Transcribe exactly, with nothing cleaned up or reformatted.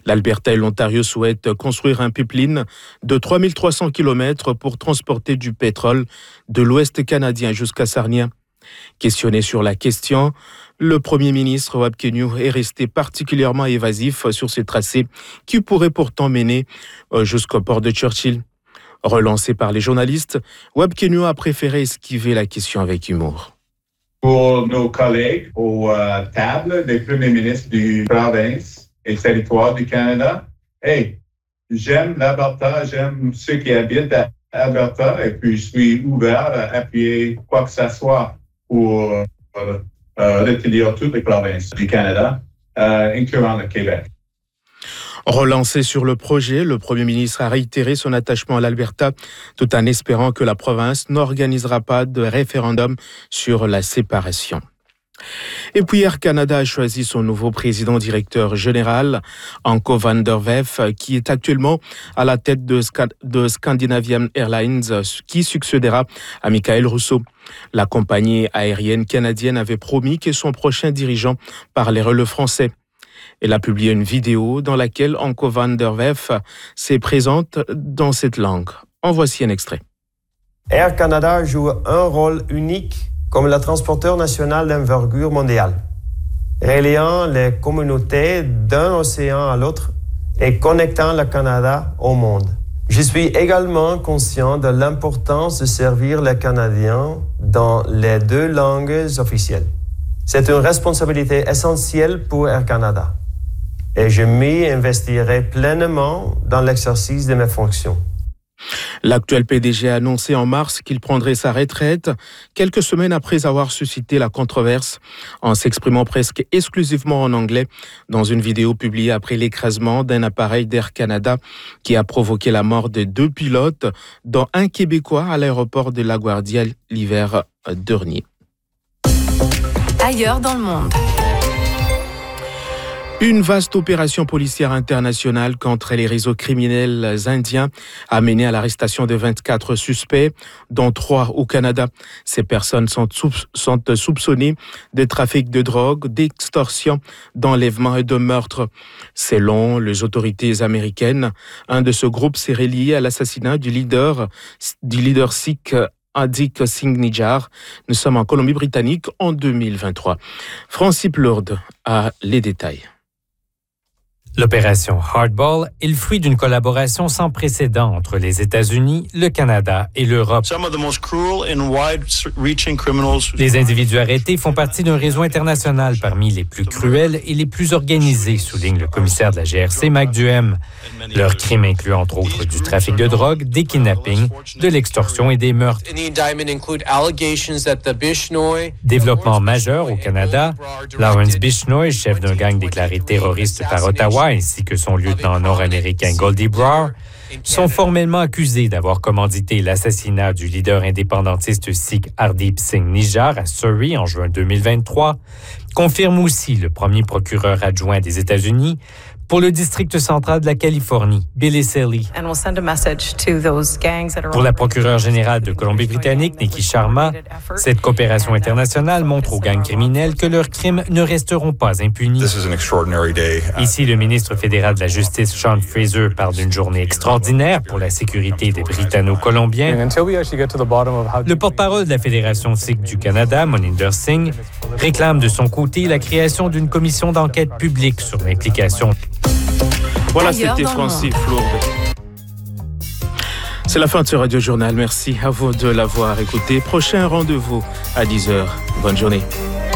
L'Alberta et l'Ontario souhaitent construire un pipeline de trois mille trois cents kilomètres pour transporter du pétrole de l'Ouest canadien jusqu'à Sarnia. Questionné sur la question, le Premier ministre Wab Kinew est resté particulièrement évasif sur ces tracés qui pourraient pourtant mener jusqu'au port de Churchill. Relancé par les journalistes, Wab Kinew a préféré esquiver la question avec humour. Pour nos collègues aux euh, tables des premiers ministres du province et territoire du Canada, hey, j'aime l'Alberta, j'aime ceux qui habitent à Alberta et puis je suis ouvert à appuyer quoi que ce soit pour euh, euh, retenir toutes les provinces du Canada, euh, incluant le Québec. Relancé sur le projet, le Premier ministre a réitéré son attachement à l'Alberta tout en espérant que la province n'organisera pas de référendum sur la séparation. Et puis Air Canada a choisi son nouveau président-directeur général, Anko van der Werff, qui est actuellement à la tête de, Sc- de Scandinavian Airlines, qui succédera à Michael Rousseau. La compagnie aérienne canadienne avait promis que son prochain dirigeant parlerait le français. Elle a publié une vidéo dans laquelle Anko van der Werff se présente dans cette langue. En voici un extrait. Air Canada joue un rôle unique comme le transporteur national d'envergure mondiale, reliant les communautés d'un océan à l'autre et connectant le Canada au monde. Je suis également conscient de l'importance de servir les Canadiens dans les deux langues officielles. C'est une responsabilité essentielle pour Air Canada et je m'y investirai pleinement dans l'exercice de mes fonctions. L'actuel P D G a annoncé en mars qu'il prendrait sa retraite quelques semaines après avoir suscité la controverse en s'exprimant presque exclusivement en anglais dans une vidéo publiée après l'écrasement d'un appareil d'Air Canada qui a provoqué la mort de deux pilotes, dont un Québécois à l'aéroport de LaGuardia l'hiver dernier. Ailleurs dans le monde. Une vaste opération policière internationale contre les réseaux criminels indiens a mené à l'arrestation de vingt-quatre suspects, dont trois au Canada. Ces personnes sont, sou- sont soupçonnées de trafic de drogue, d'extorsion, d'enlèvement et de meurtre. Selon les autorités américaines, un de ce groupe serait lié à l'assassinat du leader, du leader sikh Adik Singh Nijjar. Nous sommes en Colombie-Britannique en deux mille vingt-trois. Francis Plourde a les détails. L'opération Hardball est le fruit d'une collaboration sans précédent entre les États-Unis, le Canada et l'Europe. Les individus arrêtés font partie d'un réseau international parmi les plus cruels et les plus organisés, souligne le commissaire de la G R C, Mike Duhem. Leurs crimes incluent entre autres du trafic de drogue, des kidnappings, de l'extorsion et des meurtres. Développement majeur au Canada, Lawrence Bishnoy, chef d'un gang déclaré terroriste par Ottawa, ainsi que son lieutenant nord-américain Goldie Brower, sont formellement accusés d'avoir commandité l'assassinat du leader indépendantiste sikh Hardeep Singh Nijjar à Surrey en juin deux mille vingt-trois, confirme aussi le premier procureur adjoint des États-Unis pour le district central de la Californie, Billy Selly. Pour la procureure générale de Colombie-Britannique, Nikki Sharma, cette coopération internationale montre aux gangs criminels que leurs crimes ne resteront pas impunis. Ici, le ministre fédéral de la Justice, Sean Fraser, parle d'une journée extraordinaire pour la sécurité des Britanno-Colombiens. Le porte-parole de la Fédération sikh du Canada, Moninder Singh, réclame de son côté la création d'une commission d'enquête publique sur l'implication. Voilà, c'était Francis Flourde. C'est la fin de ce radio-journal. Merci à vous de l'avoir écouté. Prochain rendez-vous à dix heures. Bonne journée.